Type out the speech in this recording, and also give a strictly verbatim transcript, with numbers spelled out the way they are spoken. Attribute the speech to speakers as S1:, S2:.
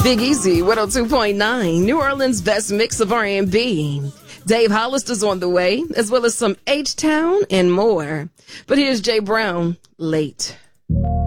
S1: Big Easy, one oh two point nine, New Orleans' best mix of R and B. Dave Hollister's on the way, as well as some H-Town and more. But here's Jay Brown, Late.